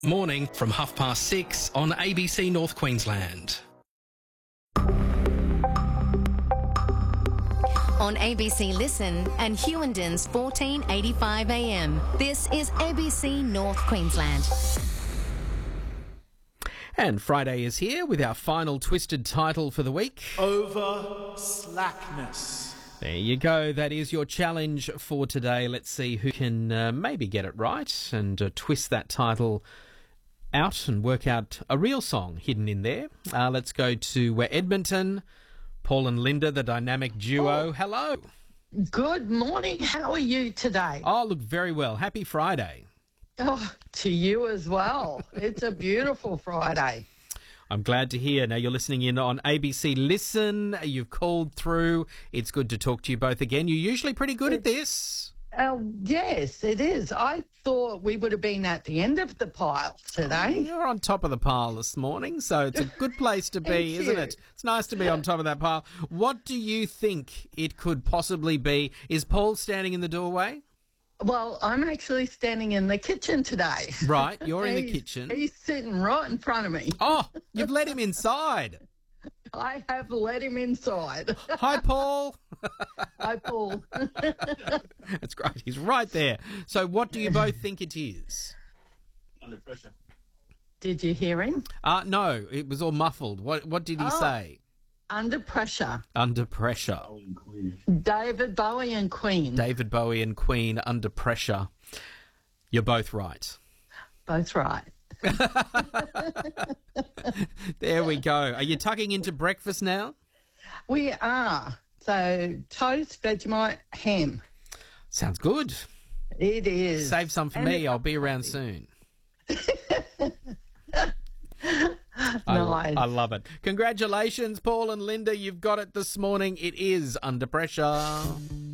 Morning from 6:30 on ABC North Queensland. On ABC Listen and Hewendon's 1485 AM. This is ABC North Queensland. And Friday is here with our final twisted title for the week. Over slackness. There you go. That is your challenge for today. Let's see who can maybe get it right and twist that title out and work out a real song hidden in there. Let's go to Edmonton. Paul and Linda, the dynamic duo. Oh. Hello. Good morning. How are you today? Oh, look, very well. Happy Friday. Oh, to you as well. It's a beautiful Friday. I'm glad to hear. Now, you're listening in on ABC Listen. You've called through. It's good to talk to you both again. You're usually pretty good at this. Yes, it is. I thought we would have been at the end of the pile today. You're on top of the pile this morning, so it's a good place to be, isn't it? It's nice to be on top of that pile. What do you think it could possibly be? Is Paul standing in the doorway? Well, I'm actually standing in the kitchen today. Right, you're in the kitchen. He's sitting right in front of me. Oh, you've let him inside. I have let him inside. Hi, Paul. Hi, Paul. That's great. He's right there. So what do you both think it is? Under pressure. Did you hear him? No, it was all muffled. What did he say? Under pressure. Under pressure. David Bowie and Queen. David Bowie and Queen, Under Pressure. You're both right. Both right. There we go. Are you tucking into breakfast now? We are. So, toast, Vegemite, ham. Sounds good. It is. Save some for me. I'll be around soon. Nice. I love it. Congratulations, Paul and Linda. You've got it this morning. It is Under Pressure.